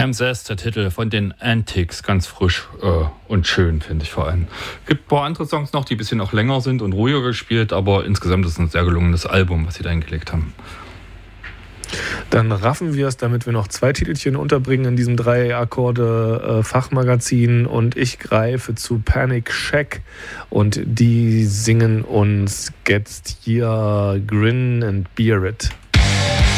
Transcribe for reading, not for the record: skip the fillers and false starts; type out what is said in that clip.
Says, der Titel von den Antics, ganz frisch und schön, finde ich vor allem. Gibt ein paar andere Songs noch, die ein bisschen auch länger sind und ruhiger gespielt, aber insgesamt ist es ein sehr gelungenes Album, was sie da hingelegt haben. Dann raffen wir es, damit wir noch 2 Titelchen unterbringen in diesem 3-Akkorde-Fachmagazin, und ich greife zu Panic Shack und die singen uns Get Your Grin and Bear It.